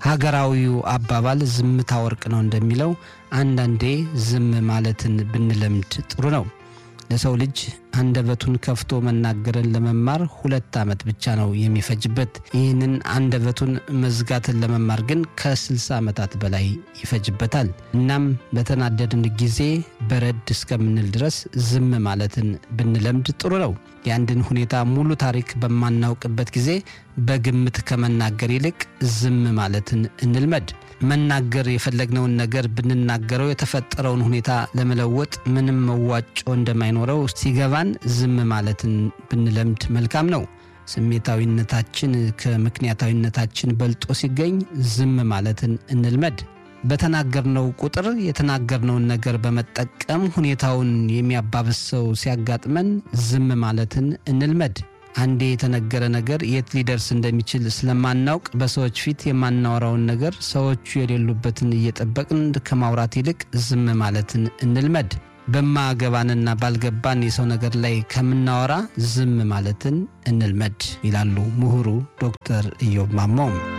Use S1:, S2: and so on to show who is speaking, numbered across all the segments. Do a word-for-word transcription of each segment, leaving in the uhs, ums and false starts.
S1: ሀገራዊው አባባል ዝምታ ወርቅ ነው እንደሚለው አንዳንዴ ዝም ማለትን ብንለምድ ጥሩ ነው። ለሰው ልጅ አንደበቱን ከፍቶ መናገርን ለመማር ሁለት ዓመት ብቻ ነው የሚፈጅበት። ይህንን አንደበቱን መዝጋትን ለመማር ግን ከ60 ዓመታት በላይ ይፈጅበታል። እናም በተናደድን ጊዜ በረድ እስከምንል ድረስ ዝም ማለትን ብንለምድ ጥሩ ነው። የአንድን ሁኔታ ሙሉ ታሪክ በማናውቅበት ጊዜ በግምት ከመናገር ይልቅ ዝም ማለትን እንልመድ። መናገር የፈለግነውን ነገር ብንናገረው የተፈጠረውን ሁኔታ ለመለወጥ ምንም መዋጮ እንደማይኖረው ሲገባን ዝም ማለትን ብንለምድ መልካም ነው። ስሜታዊነታችን ከምክንያታዊነታችን በልጦ ሲገኝ ዝም ማለትን እንልመድ። በተናገርነው ቁጥር የተናገርነውን ነገር በመጠቀም ሁኔታውን የሚያባብስ ሰው ሲያጋጥመን ዝም ማለትን እንልመድ። አንዴ የተነገረ ነገር የት ሊደርስ እንደሚችል ስለማናውቅ በሰዎች ፊት የማናወራውን ነገር ሰዎቹ የሌሉበትን እየጠበቅን ከማውራት ይልቅ ዝም ማለትን እንልመድ። በማገባንና ባልገባን የሰው ነገር ላይ ከምናወራ ዝም ማለትን እንልመድ ይላሉ ምሁሩ ዶክተር ኢዮብ ማሞ።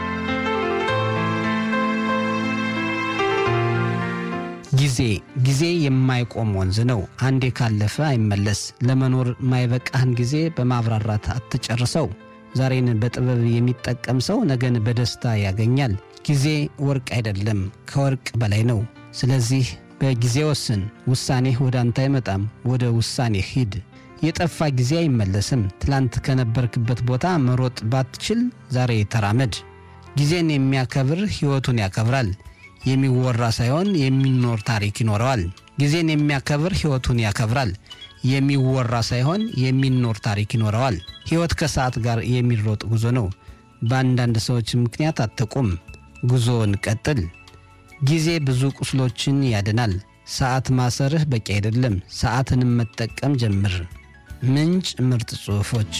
S1: ጊዜ ጊዜ የማይቆም ወንዝ ነው። አንዴ ካለፈ አይመለስ። ለመኖር ማይበቃህን ጊዜ በማብራራት አትጨርሰው። ዛሬን በጥበብ የሚጠቀም ሰው ነገን በደስታ ያገኛል። ጊዜ ወርቅ አይደለም፣ ከወርቅ በላይ ነው። ስለዚህ በጊዜ ወስን። ውሳኔህ ወደ አንተ አይመጣም፣ ወደ ውሳኔህ ሂድ። የጠፋ ጊዜ አይመለስም። ትላንት ከነበርክበት ቦታ መሮጥ ባትችል ዛሬ ተራመድ። ጊዜን የሚያከብር ሕይወቱን ያከብራል። የሚወራ ሳይሆን የሚኖር ታሪክ ይኖረዋል። ጊዜን የሚያከብር ሕይወቱን ያከብራል። የሚወራ ሳይሆን የሚኖር ታሪክ ይኖረዋል። ሕይወት ከሰዓት ጋር የሚሮጥ ጉዞ ነው። በአንዳንድ ሰዎች ምክንያት አትቁም፣ ጉዞውን ቀጥል። ጊዜ ብዙ ቁስሎችን ያድናል። ሰዓት ማሰርህ በቂ አይደለም፣ ሰዓትንም መጠቀም ጀምር። ምንጭ ምርጥ ጽሑፎች።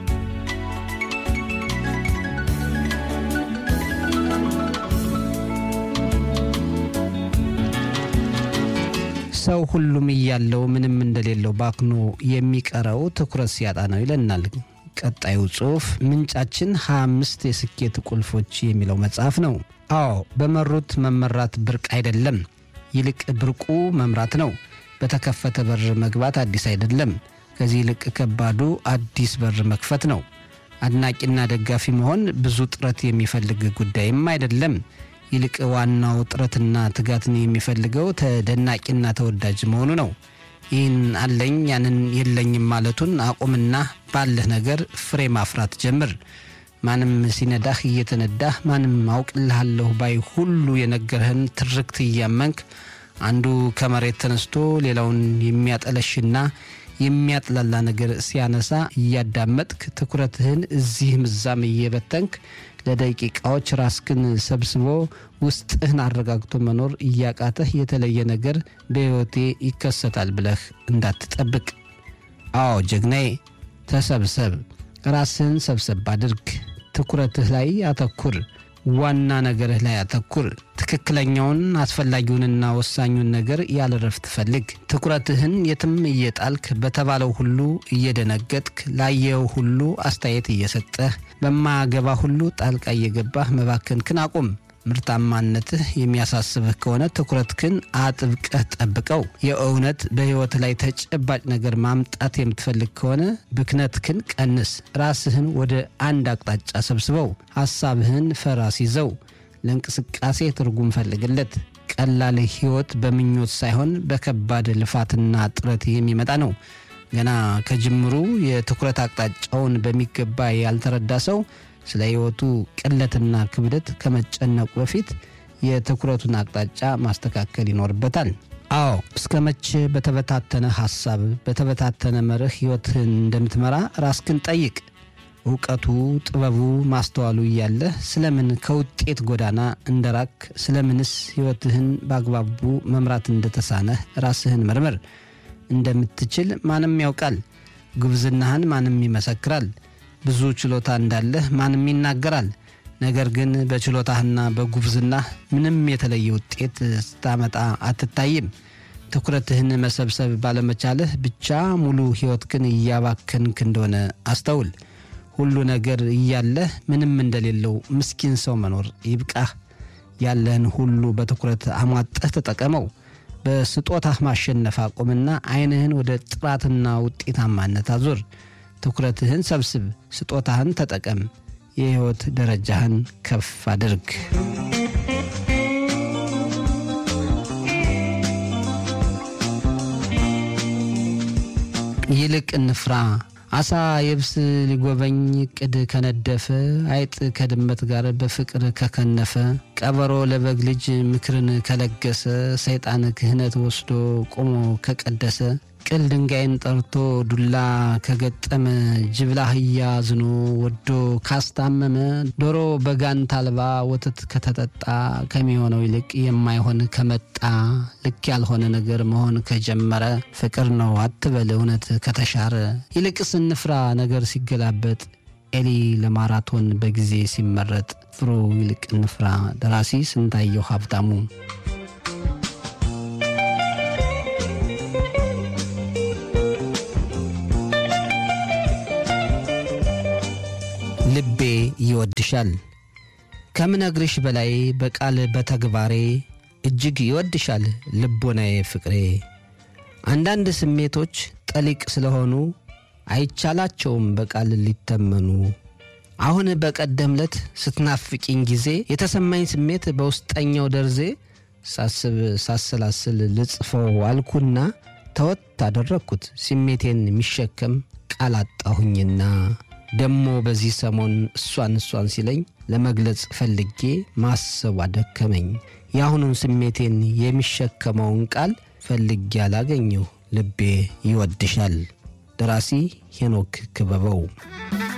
S1: ሰው ሁሉም እያለው ምንም እንደሌለው ባክኖ የሚቀረው ትኩረት ሲያጣ ነው ይለናል ቀጣዩ ጽሑፍ። ምንጫችን ሃያ አምስት የስኬት ቁልፎች የሚለው መጽሐፍ ነው። አዎ በመሩት መመራት ብርቅ አይደለም፣ ይልቅ ብርቁ መምራት ነው። በተከፈተ በር መግባት አዲስ አይደለም፣ ከዚህ ይልቅ ከባዱ አዲስ በር መክፈት ነው። አድናቂና ደጋፊ መሆን ብዙ ጥረት የሚፈልግ ጉዳይም አይደለም፣ ይልቅ ዋናው ጥረትና ትጋትን የሚፈልገው ተደናቂና ተወዳጅ መሆኑ ነው። ይህን አለኝ ያንን የለኝም ማለቱን አቁምና ባለህ ነገር ፍሬ ማፍራት ጀምር። ማንም ሲነዳህ እየተነዳህ ማንም አውቅልሃለሁ ባይ ሁሉ የነገርህን ትርክት እያመንክ አንዱ ከመሬት ተነስቶ ሌላውን የሚያጠለሽና የሚያጥላላ ነገር ሲያነሳ እያዳመጥክ ትኩረትህን እዚህም እዛም እየበተንክ ለደቂቃዎች ራስክን ሰብስቦ ውስጥህን አረጋግቶ መኖር እያቃተህ የተለየ ነገር በሕይወቴ ይከሰታል ብለህ እንዳትጠብቅ። አዎ ጀግናዬ፣ ተሰብሰብ፣ ራስህን ሰብሰብ አድርግ። ትኩረትህ ላይ አተኩር፣ ዋና ነገርህ ላይ አተኩር። ትክክለኛውን አስፈላጊውንና ወሳኙን ነገር ያለ ረፍት ፈልግ። ትኩረትህን የትም እየጣልክ በተባለው ሁሉ እየደነገጥክ ላየው ሁሉ አስተያየት እየሰጠህ በማያገባ ሁሉ ጣልቃ እየገባህ መባከንክን አቁም። ምርታማነትህ የሚያሳስብህ ከሆነ ትኩረትህን አጥብቀህ ጠብቀው። የእውነት በሕይወት ላይ ተጨባጭ ነገር ማምጣት የምትፈልግ ከሆነ ብክነትህን ቀንስ። ራስህን ወደ አንድ አቅጣጫ ሰብስበው። ሐሳብህን ፈራስ ይዘው። ለእንቅስቃሴ ትርጉም ፈልግለት። ቀላል ሕይወት በምኞት ሳይሆን በከባድ ልፋትና ጥረት የሚመጣ ነው። ገና ከጅምሩ የትኩረት አቅጣጫውን በሚገባ ያልተረዳ ሰው ስለ ሕይወቱ ቅለትና ክብደት ከመጨነቁ በፊት የትኩረቱን አቅጣጫ ማስተካከል ይኖርበታል። አዎ እስከ መቼ በተበታተነ ሐሳብ በተበታተነ መርህ ሕይወትህን እንደምትመራ ራስክን ጠይቅ። ዕውቀቱ፣ ጥበቡ፣ ማስተዋሉ እያለህ ስለምን ከውጤት ጎዳና እንደራክ፣ ስለምንስ ሕይወትህን በአግባቡ መምራት እንደተሳነህ ራስህን መርምር። እንደምትችል ማንም ያውቃል። ጉብዝናህን ማንም ይመሰክራል። ብዙ ችሎታ እንዳለህ ማንም ይናገራል። ነገር ግን በችሎታህና በጉብዝናህ ምንም የተለየ ውጤት ስታመጣ አትታይም። ትኩረትህን መሰብሰብ ባለመቻልህ ብቻ ሙሉ ሕይወትህን እያባከንክ እንደሆነ አስተውል። ሁሉ ነገር እያለህ ምንም እንደሌለው ምስኪን ሰው መኖር ይብቃህ። ያለህን ሁሉ በትኩረት አሟጠህ ተጠቀመው። በስጦታህ ማሸነፍ አቁምና ዓይንህን ወደ ጥራትና ውጤታማነት አዙር። ትኩረትህን ሰብስብ፣ ስጦታህን ተጠቀም፣ የሕይወት ደረጃህን ከፍ አድርግ። ይልቅ እንፍራ። አሳ የብስ ሊጎበኝ ቅድ ከነደፈ፣ አይጥ ከድመት ጋር በፍቅር ከከነፈ፣ ቀበሮ ለበግ ልጅ ምክርን ከለገሰ፣ ሰይጣን ክህነት ወስዶ ቆሞ ከቀደሰ፣ ቅል ድንጋይን ጠርቶ ዱላ ከገጠመ፣ ጅብላ አህያ ዝኖ ወዶ ካስታመመ፣ ዶሮ በጋን ታልባ ወተት ከተጠጣ፣ ከሚሆነው ይልቅ የማይሆን ከመጣ፣ ልክ ያልሆነ ነገር መሆን ከጀመረ፣ ፍቅር ነው አትበል እውነት ከተሻረ። ይልቅስ እንፍራ ነገር ሲገላበጥ፣ ኤሊ ለማራቶን በጊዜ ሲመረጥ። ፍሩ ይልቅ እንፍራ። ደራሲ ስንታየው ሀብታሙ። ልቤ ይወድሻል። ከምነግርሽ በላይ በቃል በተግባሬ እጅግ ይወድሻል ልቦናዬ ፍቅሬ። አንዳንድ ስሜቶች ጠሊቅ ስለሆኑ አይቻላቸውም በቃል ሊተመኑ። አሁን በቀደምለት ስትናፍቂኝ ጊዜ የተሰማኝ ስሜት በውስጠኛው ደርዜ ሳስብ ሳሰላስል ልጽፈው አልኩና ተወት አደረኩት ስሜቴን የሚሸከም ቃል አጣሁኝና። ደሞ በዚህ ሰሞን እሷን እሷን ሲለኝ ለመግለጽ ፈልጌ ማሰብ አደከመኝ። ያሁኑን ስሜቴን የሚሸከመውን ቃል ፈልጌ አላገኘሁ። ልቤ ይወድሻል። ደራሲ ሄኖክ ክበበው።